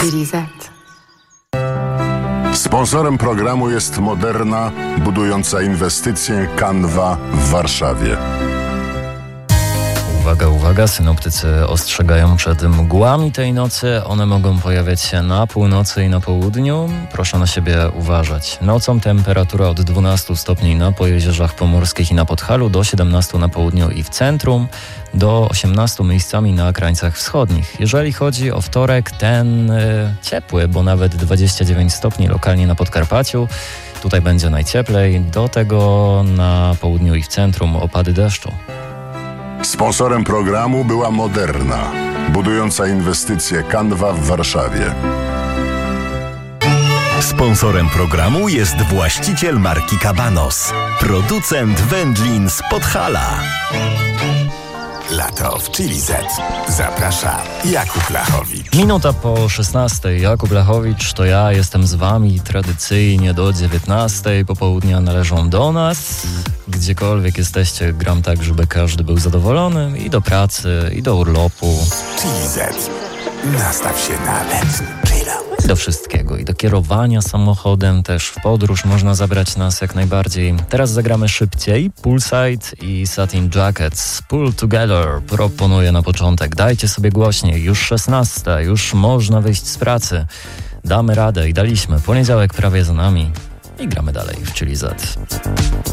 Chili Z. Sponsorem programu jest Moderna, budująca inwestycję Canva w Warszawie. Uwaga, uwaga, synoptycy ostrzegają przed mgłami tej nocy. One mogą pojawiać się na północy i na południu. Proszę na siebie uważać. Nocą temperatura od 12 stopni na Pojezierzach Pomorskich i na Podhalu, do 17 na południu i w centrum, do 18 miejscami na krańcach wschodnich. Jeżeli chodzi o wtorek, ten ciepły, bo nawet 29 stopni lokalnie na Podkarpaciu. Tutaj będzie najcieplej. Do tego na południu i w centrum opady deszczu. Sponsorem programu była Moderna, budująca inwestycje Canva w Warszawie. Sponsorem programu jest właściciel marki Cabanos, producent wędlin z Podhala. Lato w Chili Z. Zaprasza Jakub Lachowicz. Minuta po 16. Jakub Lachowicz to ja, jestem z wami tradycyjnie do 19. Popołudnia należą do nas. Gdziekolwiek jesteście, gram tak, żeby każdy był zadowolony, i do pracy, i do urlopu. Chili Z. Nastaw się na letni chillout. I do wszystkiego, i do kierowania samochodem też w podróż można zabrać nas jak najbardziej. Teraz zagramy szybciej. Poolside i Satin Jackets. Pull Together proponuję na początek. Dajcie sobie głośniej, już 16, już można wyjść z pracy. Damy radę i daliśmy. Poniedziałek prawie za nami i gramy dalej w Chili Z.